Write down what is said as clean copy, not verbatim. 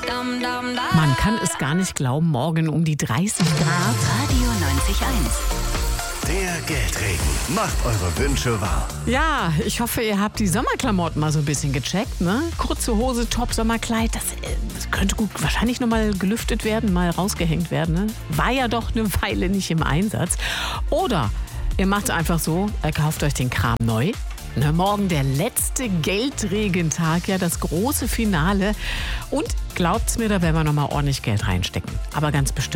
Man kann es gar nicht glauben, morgen um die 30 Grad. Radio 90.1. Der Geldregen macht eure Wünsche wahr. Ja, ich hoffe, ihr habt die Sommerklamotten mal so ein bisschen gecheckt, ne? Kurze Hose, Top, Sommerkleid, das könnte gut wahrscheinlich nochmal gelüftet werden, mal rausgehängt werden, ne? War ja doch eine Weile nicht im Einsatz. Oder ihr macht es einfach so, ihr kauft euch den Kram neu. Ne, morgen der letzte Geldregentag, ja, das große Finale. Und glaubt's mir, da werden wir nochmal ordentlich Geld reinstecken. Aber ganz bestimmt.